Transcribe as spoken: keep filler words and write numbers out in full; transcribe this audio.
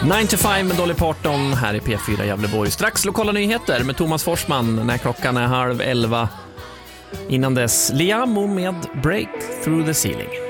nine to five med Dolly Parton här i P fyra Gävleborg. Strax lokala nyheter med Thomas Forsman när klockan är halv elva. Innan dess Liamo med Break Through the Ceiling.